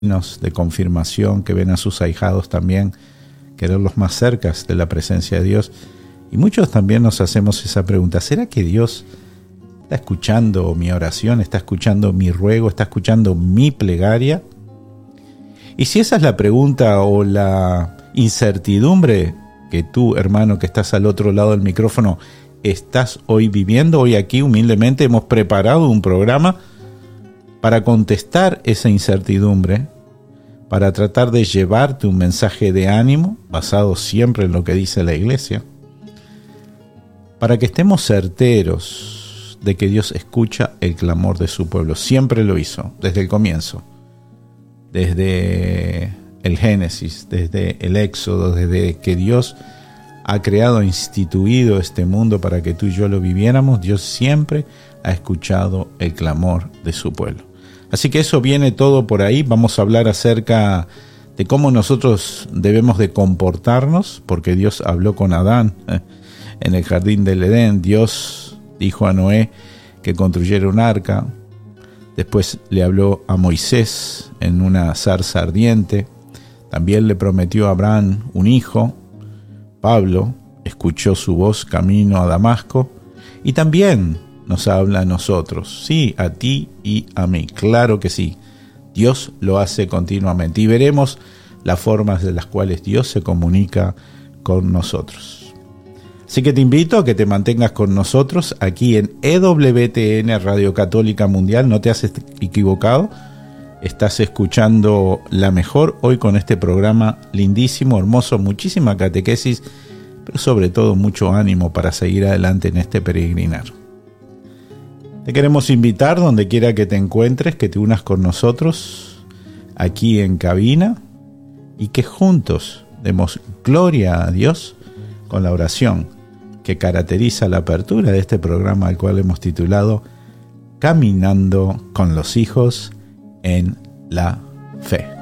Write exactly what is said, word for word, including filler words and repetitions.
de confirmación, que ven a sus ahijados también quererlos más cerca de la presencia de Dios. Y muchos también nos hacemos esa pregunta: ¿será que Dios está escuchando mi oración, está escuchando mi ruego, está escuchando mi plegaria? Y si esa es la pregunta o la incertidumbre que tú, hermano, que estás al otro lado del micrófono, estás hoy viviendo, hoy aquí humildemente hemos preparado un programa para contestar esa incertidumbre, para tratar de llevarte un mensaje de ánimo, basado siempre en lo que dice la Iglesia, para que estemos certeros de que Dios escucha el clamor de su pueblo. Siempre lo hizo, desde el comienzo, desde el Génesis, desde el Éxodo, desde que Dios ha creado e instituido este mundo para que tú y yo lo viviéramos. Dios siempre ha escuchado el clamor de su pueblo. Así que eso viene todo por ahí. Vamos a hablar acerca de cómo nosotros debemos de comportarnos, porque Dios habló con Adán eh, en el jardín del Edén. Dios dijo a Noé que construyera un arca. Después le habló a Moisés en una zarza ardiente. También le prometió a Abraham un hijo. Pablo escuchó su voz camino a Damasco. Y también nos habla a nosotros, sí, a ti y a mí. Claro que sí, Dios lo hace continuamente. Y veremos las formas de las cuales Dios se comunica con nosotros. Así que te invito a que te mantengas con nosotros aquí en E W T N Radio Católica Mundial. No te has equivocado, estás escuchando la mejor hoy con este programa lindísimo, hermoso, muchísima catequesis, pero sobre todo mucho ánimo para seguir adelante en este peregrinar. Te queremos invitar, donde quiera que te encuentres, que te unas con nosotros aquí en cabina y que juntos demos gloria a Dios con la oración que caracteriza la apertura de este programa, al cual hemos titulado Caminando con los hijos en la fe.